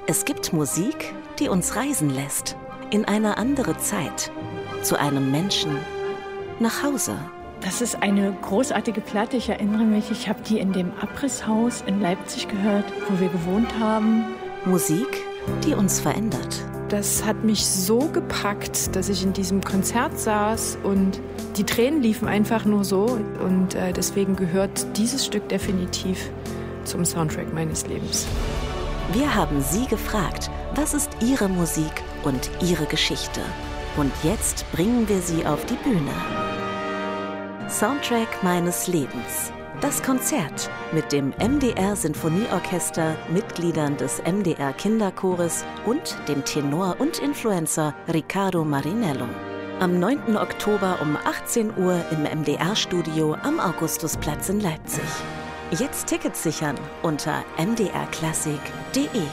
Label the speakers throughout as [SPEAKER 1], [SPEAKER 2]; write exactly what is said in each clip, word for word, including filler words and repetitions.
[SPEAKER 1] Es gibt Musik, die uns reisen lässt. In eine andere Zeit. Zu einem Menschen. Nach Hause.
[SPEAKER 2] Das ist eine großartige Platte. Ich erinnere mich, ich habe die in dem Abrisshaus in Leipzig gehört, wo wir gewohnt haben.
[SPEAKER 1] Musik, die uns verändert.
[SPEAKER 2] Das hat mich so gepackt, dass ich in diesem Konzert saß und die Tränen liefen einfach nur so. Und äh, deswegen gehört dieses Stück definitiv zum Soundtrack meines Lebens.
[SPEAKER 1] Wir haben Sie gefragt, was ist Ihre Musik und Ihre Geschichte? Und jetzt bringen wir Sie auf die Bühne. Soundtrack meines Lebens. Das Konzert mit dem M D R Sinfonieorchester, Mitgliedern des M D R Kinderchores und dem Tenor und Influencer Riccardo Marinello. Am neunten Oktober um achtzehn Uhr im M D R-Studio am Augustusplatz in Leipzig. Jetzt Tickets sichern unter m d r klassik punkt de.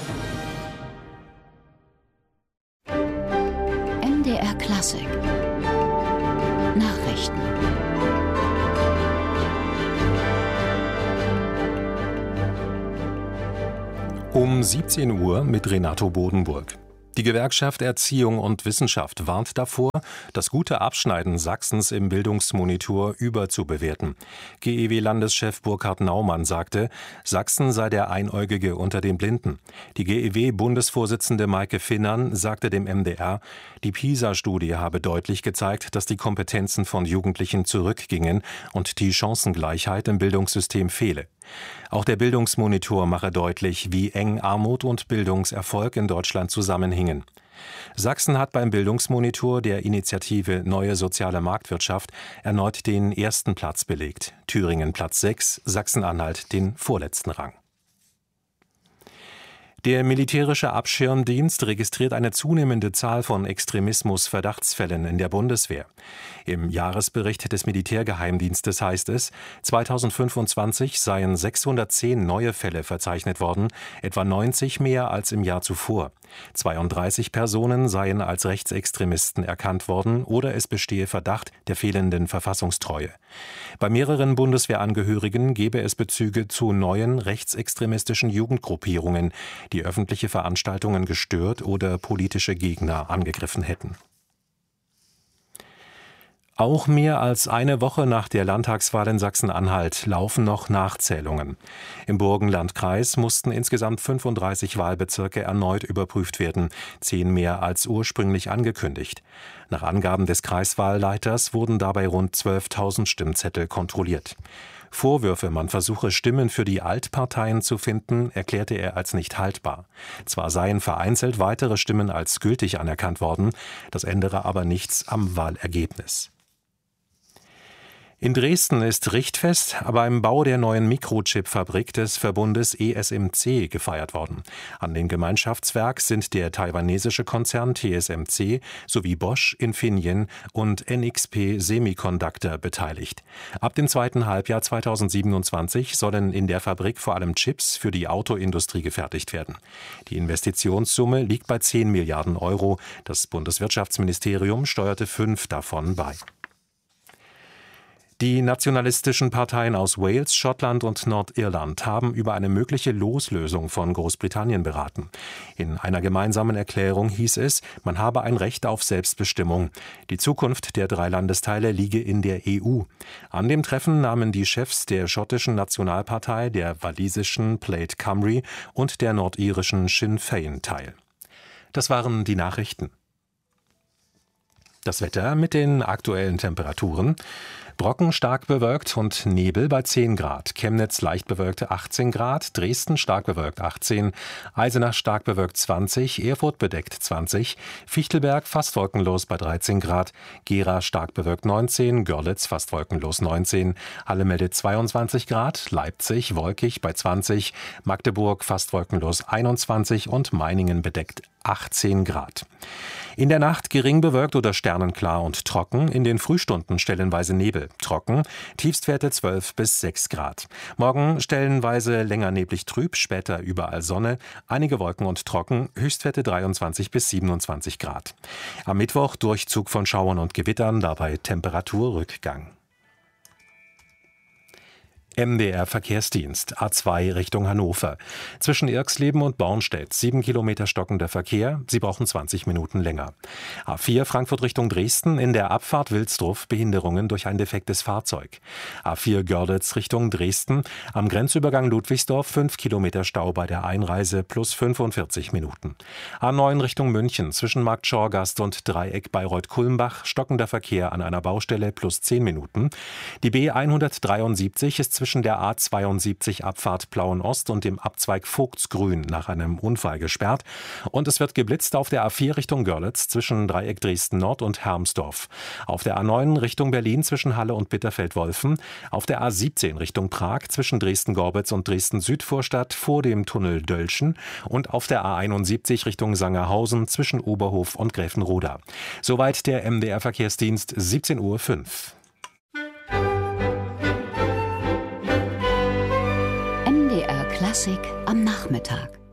[SPEAKER 3] M D R Klassik Nachrichten.
[SPEAKER 4] Um siebzehn Uhr mit Renato Bodenburg. Die Gewerkschaft Erziehung und Wissenschaft warnt davor, das gute Abschneiden Sachsens im Bildungsmonitor überzubewerten. G E W-Landeschef Burkhard Naumann sagte, Sachsen sei der Einäugige unter den Blinden. Die G E W-Bundesvorsitzende Maike Finnern sagte dem M D R, die PISA-Studie habe deutlich gezeigt, dass die Kompetenzen von Jugendlichen zurückgingen und die Chancengleichheit im Bildungssystem fehle. Auch der Bildungsmonitor mache deutlich, wie eng Armut und Bildungserfolg in Deutschland zusammenhingen. Sachsen hat beim Bildungsmonitor der Initiative Neue Soziale Marktwirtschaft erneut den ersten Platz belegt. Thüringen Platz sechs, Sachsen-Anhalt den vorletzten Rang. Der militärische Abschirmdienst registriert eine zunehmende Zahl von Extremismus-Verdachtsfällen in der Bundeswehr. Im Jahresbericht des Militärgeheimdienstes heißt es, zweitausendfünfundzwanzig seien sechshundertzehn neue Fälle verzeichnet worden, etwa neunzig mehr als im Jahr zuvor. zweiunddreißig Personen seien als Rechtsextremisten erkannt worden oder es bestehe Verdacht der fehlenden Verfassungstreue. Bei mehreren Bundeswehrangehörigen gebe es Bezüge zu neuen rechtsextremistischen Jugendgruppierungen, die öffentliche Veranstaltungen gestört oder politische Gegner angegriffen hätten. Auch mehr als eine Woche nach der Landtagswahl in Sachsen-Anhalt laufen noch Nachzählungen. Im Burgenlandkreis mussten insgesamt fünfunddreißig Wahlbezirke erneut überprüft werden, zehn mehr als ursprünglich angekündigt. Nach Angaben des Kreiswahlleiters wurden dabei rund zwölftausend Stimmzettel kontrolliert. Vorwürfe, man versuche Stimmen für die Altparteien zu finden, erklärte er als nicht haltbar. Zwar seien vereinzelt weitere Stimmen als gültig anerkannt worden, das ändere aber nichts am Wahlergebnis. In Dresden ist Richtfest beim Bau der neuen Mikrochip-Fabrik des Verbundes E S M C gefeiert worden. An dem Gemeinschaftswerk sind der taiwanesische Konzern T S M C sowie Bosch, Infineon und N X P Semiconductor beteiligt. Ab dem zweiten Halbjahr zweitausendsiebenundzwanzig sollen in der Fabrik vor allem Chips für die Autoindustrie gefertigt werden. Die Investitionssumme liegt bei zehn Milliarden Euro. Das Bundeswirtschaftsministerium steuerte fünf davon bei. Die nationalistischen Parteien aus Wales, Schottland und Nordirland haben über eine mögliche Loslösung von Großbritannien beraten. In einer gemeinsamen Erklärung hieß es, man habe ein Recht auf Selbstbestimmung. Die Zukunft der drei Landesteile liege in der E U. An dem Treffen nahmen die Chefs der schottischen Nationalpartei, der walisischen Plaid Cymru und der nordirischen Sinn Féin teil. Das waren die Nachrichten. Das Wetter mit den aktuellen Temperaturen. Brocken stark bewölkt und Nebel bei zehn Grad. Chemnitz leicht bewölkt achtzehn Grad. Dresden stark bewölkt achtzehn. Eisenach stark bewölkt zwanzig. Erfurt bedeckt zwanzig. Fichtelberg fast wolkenlos bei dreizehn Grad. Gera stark bewölkt neunzehn. Görlitz fast wolkenlos neunzehn. Halle meldet zweiundzwanzig Grad. Leipzig wolkig bei zwanzig. Magdeburg fast wolkenlos einundzwanzig und Meiningen bedeckt achtzehn Grad. In der Nacht gering bewölkt oder sternenklar und trocken, in den Frühstunden stellenweise Nebel, trocken, Tiefstwerte zwölf bis sechs Grad. Morgen stellenweise länger neblig trüb, später überall Sonne, einige Wolken und trocken, Höchstwerte dreiundzwanzig bis siebenundzwanzig Grad. Am Mittwoch Durchzug von Schauern und Gewittern, dabei Temperaturrückgang. M D R Verkehrsdienst, A zwei Richtung Hannover. Zwischen Irxleben und Bornstedt sieben Kilometer stockender Verkehr, Sie brauchen zwanzig Minuten länger. A vier Frankfurt Richtung Dresden, in der Abfahrt Wilsdruff Behinderungen durch ein defektes Fahrzeug. A vier Görlitz Richtung Dresden, am Grenzübergang Ludwigsdorf fünf Kilometer Stau bei der Einreise plus fünfundvierzig Minuten. A neun Richtung München, zwischen Markt Schorgast und Dreieck Bayreuth-Kulmbach stockender Verkehr an einer Baustelle plus zehn Minuten. Die B hundertdreiundsiebzig ist zwischen der A zweiundsiebzig Abfahrt Plauen-Ost und dem Abzweig Vogtsgrün nach einem Unfall gesperrt. Und es wird geblitzt auf der A vier Richtung Görlitz zwischen Dreieck Dresden-Nord und Hermsdorf. Auf der A neun Richtung Berlin zwischen Halle und Bitterfeld-Wolfen. Auf der A siebzehn Richtung Prag zwischen Dresden-Gorbitz und Dresden-Südvorstadt vor dem Tunnel Dölschen. Und auf der A einundsiebzig Richtung Sangerhausen zwischen Oberhof und Gräfenroda. Soweit der M D R Verkehrsdienst, siebzehn Uhr fünf.
[SPEAKER 3] M D R Klassik am Nachmittag.